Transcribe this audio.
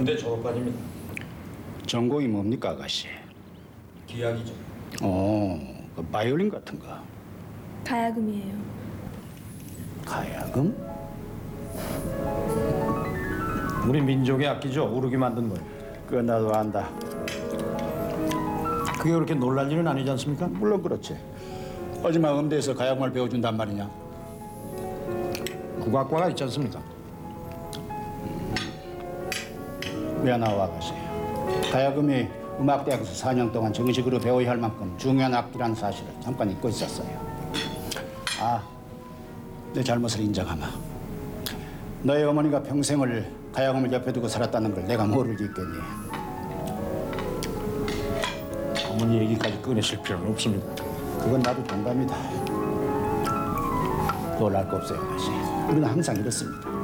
군대 졸업반입니다. 전공이 뭡니까, 아가씨? 기약이죠. 그 바이올린 같은 거. 가야금이에요. 가야금? 우리 민족의 악기죠. 우르기 만든 거예요. 그거 나도 안다. 그게 그렇게 놀랄 일은 아니지 않습니까? 물론 그렇지. 하지만 음대에서 가야금을 배워준단 말이냐? 국악과가 있지 않습니까? 미안하오, 아가씨. 가야금이 음악대학에서 4년 동안 정식으로 배워야 할 만큼 중요한 악기라는 사실을 잠깐 잊고 있었어요. 내 잘못을 인정하마. 너의 어머니가 평생을 가야금을 옆에 두고 살았다는 걸 내가 모를 있겠니? 어머니 얘기까지 꺼내실 필요는 없습니다. 그건 나도 동감이다. 놀랄 거 없어요, 아가씨. 우리는 항상 이렇습니다.